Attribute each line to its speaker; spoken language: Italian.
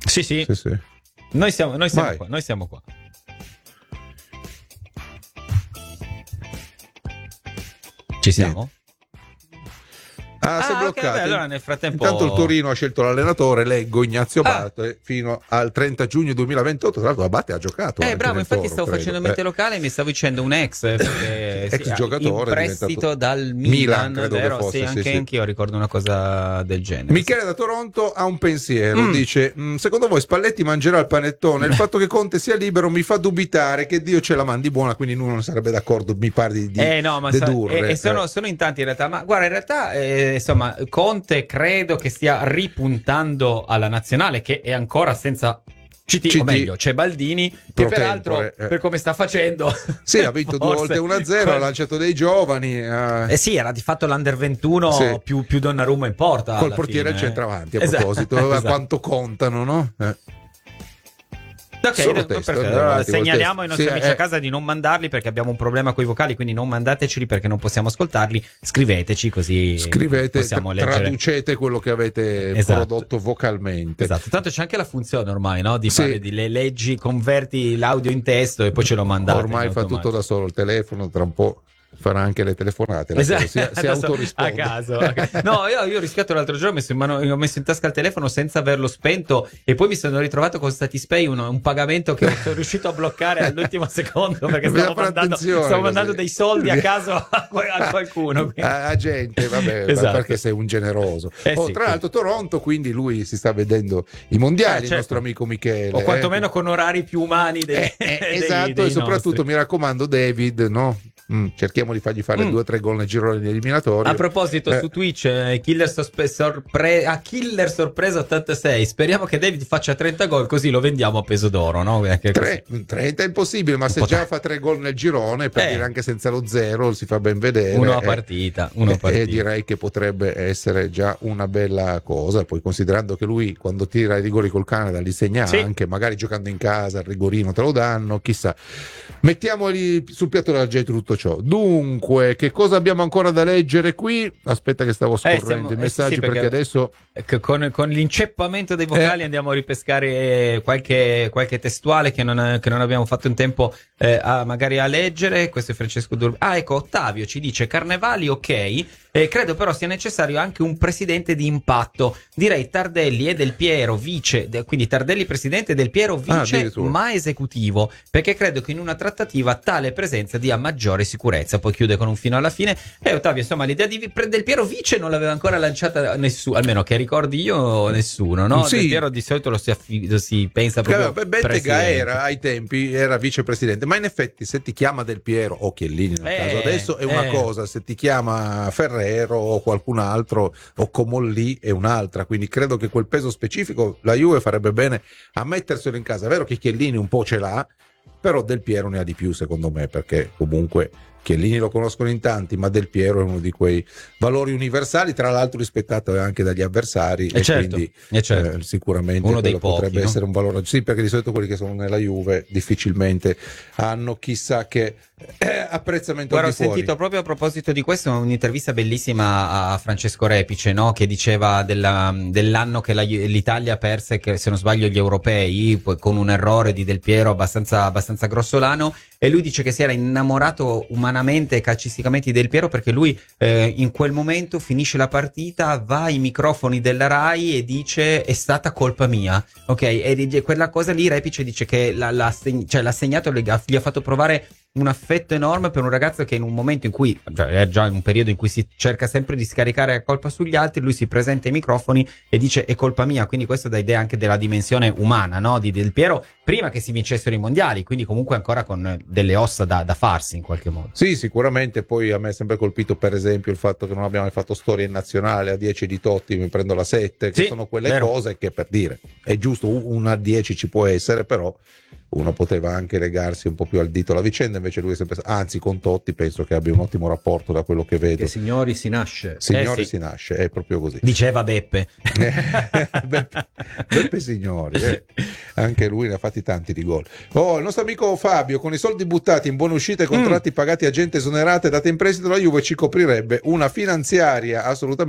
Speaker 1: Sì, sì.
Speaker 2: Sì, sì.
Speaker 1: Noi siamo
Speaker 2: Vai.
Speaker 1: qua, noi siamo qua. Ci siamo?
Speaker 2: Si è
Speaker 1: Ok,
Speaker 2: bloccato.
Speaker 1: beh, allora nel frattempo...
Speaker 2: Intanto il Torino ha scelto l'allenatore, leggo Ignazio
Speaker 1: Ah.
Speaker 2: Abate, fino al 30 giugno 2028. Tra l'altro Abate ha giocato anche
Speaker 1: bravo,
Speaker 2: nel
Speaker 1: infatti
Speaker 2: Toro,
Speaker 1: stavo
Speaker 2: credo.
Speaker 1: facendo mente locale e mi stavo dicendo un ex, perché
Speaker 2: Ex giocatore,
Speaker 1: in prestito
Speaker 2: diventato
Speaker 1: dal
Speaker 2: Milan, credo che
Speaker 1: vero?
Speaker 2: fosse,
Speaker 1: Sì, anche
Speaker 2: sì.
Speaker 1: anch'io ricordo una cosa del genere.
Speaker 2: Michele da Toronto ha un pensiero, dice: secondo voi Spalletti mangerà il panettone? Il fatto che Conte sia libero mi fa dubitare che Dio ce la mandi buona, quindi lui non sarebbe d'accordo, mi pare di
Speaker 1: No, ma
Speaker 2: dedurre.
Speaker 1: sono in tanti in realtà, ma guarda, in realtà insomma Conte credo che stia ripuntando alla nazionale, che è ancora senza CT, o meglio c'è Baldini che peraltro per come sta facendo
Speaker 2: sì, ha vinto 2 volte 1-0, ha lanciato dei giovani,
Speaker 1: sì, era di fatto l'Under 21
Speaker 2: sì.
Speaker 1: più Donnarumma in porta
Speaker 2: col portiere al centravanti, a proposito,
Speaker 1: esatto.
Speaker 2: quanto contano, no?
Speaker 1: Ok, perfetto. Allora, segnaliamo ai nostri amici a casa di non mandarli perché abbiamo un problema con i vocali, quindi non mandateceli perché non possiamo ascoltarli. Scriveteci così possiamo leggere.
Speaker 2: Traducete quello che avete prodotto vocalmente.
Speaker 1: Esatto, tanto c'è anche la funzione ormai, no? Di fare di le leggi, converti l'audio in testo e poi ce lo mandate.
Speaker 2: Ormai fa tutto da solo il telefono, tra un po' farà anche le telefonate, si autorisponde
Speaker 1: a caso. No, io ho rischiato l'altro giorno, ho messo in tasca il telefono senza averlo spento e poi mi sono ritrovato con Satispay un pagamento che sono riuscito a bloccare all'ultimo secondo perché stavo mandando dei soldi a caso a qualcuno.
Speaker 2: A gente, vabbè, perché sei un generoso. Tra l'altro Toronto, quindi lui si sta vedendo i mondiali, il nostro amico Michele.
Speaker 1: O quantomeno con orari più umani
Speaker 2: esatto,
Speaker 1: dei
Speaker 2: e soprattutto
Speaker 1: nostri.
Speaker 2: Mi raccomando David, no? Cerchiamo di fargli fare 2 o 3 gol nel girone di eliminatorio.
Speaker 1: A proposito, su Twitch Killer Sorpresa 86, speriamo che David faccia 30 gol così lo vendiamo a peso d'oro, no?
Speaker 2: 30 è impossibile, ma se già fa 3 gol nel girone, per dire anche senza lo 0 si fa ben vedere,
Speaker 1: uno a partita.
Speaker 2: E direi che potrebbe essere già una bella cosa, poi considerando che lui quando tira i rigori col Canada li segna anche, magari giocando in casa il rigorino te lo danno, chissà. Mettiamoli sul piatto d'argento tutto ciò. Dunque, che cosa abbiamo ancora da leggere qui? Aspetta che stavo scorrendo i messaggi perché adesso
Speaker 1: con l'inceppamento dei vocali andiamo a ripescare qualche testuale che non abbiamo fatto in tempo magari a leggere. Questo è Francesco ecco, Ottavio ci dice: Carnevali ok, credo però sia necessario anche un presidente di impatto, direi Tardelli e Del Piero vice, quindi Tardelli presidente, Del Piero vice ma esecutivo, perché credo che in una trattativa tale presenza dia maggiore sicurezza. Poi chiude con un fino alla fine. Ottavio, insomma, l'idea di Del Piero vice non l'aveva ancora lanciata nessuno, almeno che ricordi io, nessuno, no? Del Piero di solito lo si pensa proprio
Speaker 2: Bettega era ai tempi era vicepresidente, ma in effetti se ti chiama Del Piero o Chiellini nel caso adesso è una cosa, se ti chiama Ferrero o qualcun altro o Comolli è un'altra, quindi credo che quel peso specifico la Juve farebbe bene a metterselo in casa. È vero che Chiellini un po' ce l'ha, però Del Piero ne ha di più secondo me, perché comunque Chiellini lo conoscono in tanti, ma Del Piero è uno di quei valori universali, tra l'altro rispettato anche dagli avversari, quindi sicuramente
Speaker 1: uno dei pochi,
Speaker 2: potrebbe essere un valore, sì, perché di solito quelli che sono nella Juve difficilmente hanno chissà che apprezzamento.
Speaker 1: Guarda, ho sentito proprio a proposito di questo un'intervista bellissima a Francesco Repice, no? Che diceva dell'anno che l'Italia perse, che se non sbaglio gli europei, con un errore di Del Piero abbastanza grossolano, e lui dice che si era innamorato umanamente e calcisticamente di Del Piero perché lui in quel momento finisce la partita, va ai microfoni della Rai e dice: è stata colpa mia, ok? E quella cosa lì Repice dice che l'ha segnato, gli ha fatto provare un affetto enorme per un ragazzo che in un momento in cui, è già in un periodo in cui si cerca sempre di scaricare la colpa sugli altri, lui si presenta ai microfoni e dice: è colpa mia. Quindi questo dà idea anche della dimensione umana, no? Di Del Piero prima che si vincessero i mondiali, quindi comunque ancora con delle ossa da farsi in qualche modo.
Speaker 2: Sì, sicuramente. Poi a me è sempre colpito per esempio il fatto che non abbiamo mai fatto storia in nazionale, a 10 di Totti mi prendo la 7, che sono quelle cose che, per dire, è giusto, una a 10 ci può essere, però uno poteva anche legarsi un po' più al dito alla vicenda, invece lui è sempre, anzi con Totti penso che abbia un ottimo rapporto da quello che vedo.
Speaker 3: Che signori si nasce.
Speaker 2: Si nasce, è proprio così.
Speaker 1: Diceva Beppe.
Speaker 2: Beppe Signori, anche lui ne ha fatti tanti di gol. Il nostro amico Fabio, con i soldi buttati in buone uscite e contratti pagati a gente esonerata e data in prestito, la Juve ci coprirebbe una finanziaria assolutamente